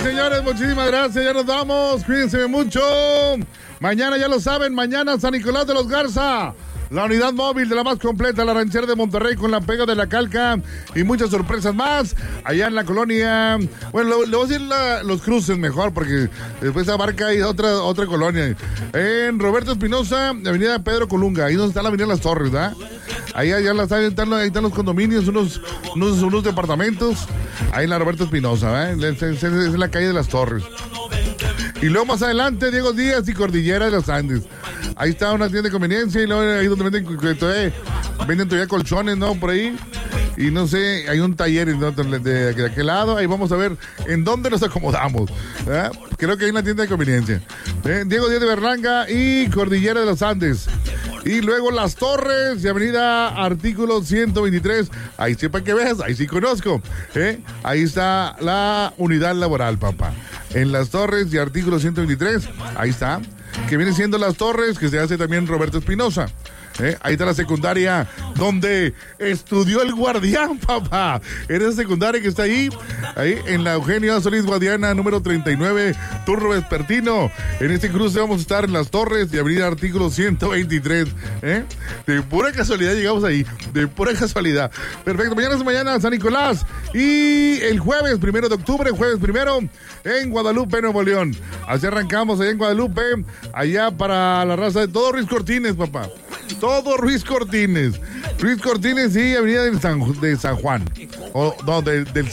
señores, muchísimas gracias. Ya nos vamos. Cuídense mucho. Mañana, ya lo saben, mañana San Nicolás de los Garza. La unidad móvil de la más completa, la ranchera de Monterrey con la pega de la calca y muchas sorpresas más. Allá en la colonia, bueno, le voy a decir los cruces mejor porque después abarca ahí otra colonia. En Roberto Espinosa, avenida Pedro Colunga, ahí donde está la avenida Las Torres, ¿verdad? Ahí están los condominios, unos departamentos. Ahí en la Roberto Espinosa, es la calle de Las Torres. Y luego más adelante, Diego Díaz y Cordillera de los Andes. Ahí está una tienda de conveniencia y luego ahí donde venden todavía colchones, ¿no? Por ahí. Y no sé, hay un taller ¿no? de aquel lado. Ahí vamos a ver en dónde nos acomodamos. ¿Eh? Creo que hay una tienda de conveniencia. Diego Díaz de Berlanga y Cordillera de los Andes. Y luego Las Torres y avenida Artículo 123. Ahí sí, para que veas, ahí sí conozco. Ahí está la unidad laboral, papá. En Las Torres y Artículo 123, ahí está. Que viene siendo Las Torres, que se hace también Roberto Espinosa. Ahí está la secundaria donde estudió el Guardián, papá. En esa secundaria que está ahí en la Eugenio Solís Guadiana, número 39, turno vespertino. En este cruce vamos a estar en Las Torres y avenida Artículo 123. De pura casualidad llegamos ahí, de pura casualidad. Perfecto, mañana San Nicolás. Y el jueves 1 de octubre, en Guadalupe, Nuevo León. Así arrancamos allá en Guadalupe, allá para la raza de todo Ruiz Cortines, papá. Todo Ruiz Cortines y avenida de San Juan. Del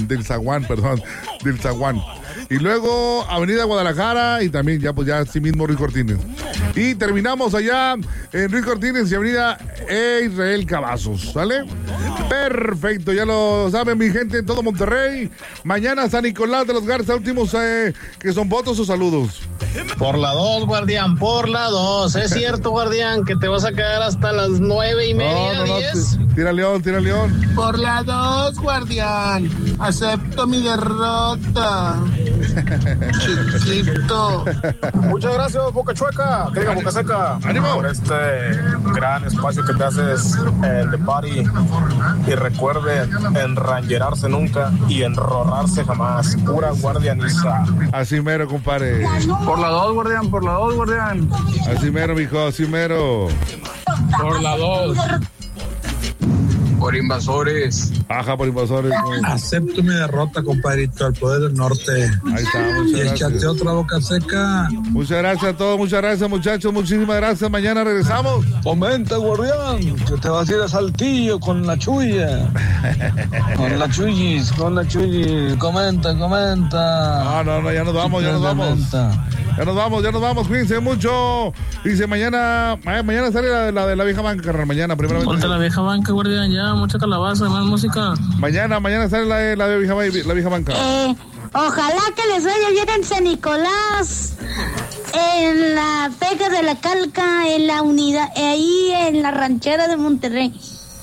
Zaguán. Y luego avenida Guadalajara y también ya así mismo Ruiz Cortines. Y terminamos allá en Ruiz Cortines y avenida Israel Cavazos, ¿sale? Perfecto, ya lo saben mi gente en todo Monterrey. Mañana San Nicolás de los Garza, últimos que son votos o saludos. Por la 2, guardián, por la 2. ¿Es cierto, guardián, que te vas a quedar hasta las 9:30, 10? Tira León. Por la 2, guardián. Acepto mi derrota. Chiquito. Muchas gracias, Boca Chueca. Que diga Boca Seca. ¡Ánimo! Por este gran espacio que te haces de party. Y recuerden, enrangerarse nunca y enrorrarse jamás. Pura guardianiza. Así mero, compadre. Por la 2, guardián, por la 2, guardián. Así mero, mijo, así mero. Por la 2. Por invasores. Ajá, por invasores. Acepto mi derrota, compadrito, al poder del norte. Ahí está, muchas gracias. Y échate otra Boca Seca. Muchas gracias a todos, muchas gracias, muchachos, muchísimas gracias. Mañana regresamos. Comenta, guardián, que te vas a ir a Saltillo con la chulla. Con la chullis. Comenta. No, ya nos vamos. Ya nos vamos, cuídense mucho. Dice mañana sale la de la vieja banca, carnal. Mañana, primero. Ponte la vieja banca, guardián, ya, mucha calabaza, más música. Mañana sale la vieja banca. Ojalá que les vaya bien en San Nicolás, en la pega de la calca, en la unidad, ahí en la ranchera de Monterrey.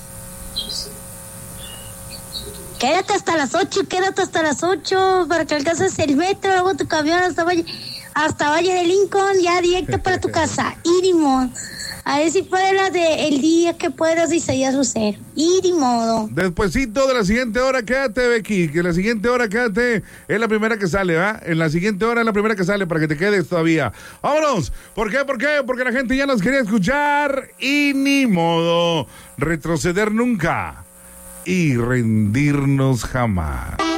Quédate hasta las 8 para que alcances el metro, luego tu camión hasta Valle de Lincoln, ya directo para tu casa. Irimo. A ver si puede la de el día que puedas y Isaías Lucero. Y ni modo. Despuésito de la siguiente hora, quédate, Becky. Que la siguiente hora, quédate. Es la primera que sale, ¿va? En la siguiente hora es la primera que sale para que te quedes todavía. ¡Vámonos! ¿Por qué? Porque la gente ya nos quería escuchar y ni modo. Retroceder nunca y rendirnos jamás.